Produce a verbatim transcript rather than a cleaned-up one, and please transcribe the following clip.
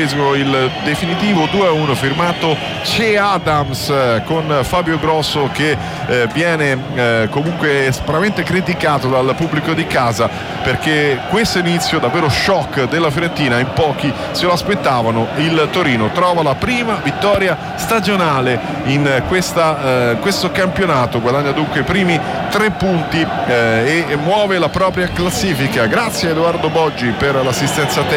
quarantaduesimo il definitivo due a uno firmato Che Adams, con Fabio Grosso che eh, viene eh, comunque estremamente criticato dal pubblico di casa, perché questo inizio davvero shock della Fiorentina, in pochi se lo aspettavano. Il Torino trova la prima vittoria stagionale in questa, eh, questo campionato, guadagna dunque i primi tre punti eh, e muove la propria classifica. Grazie a Edoardo Boggi per l'assistenza tecnica.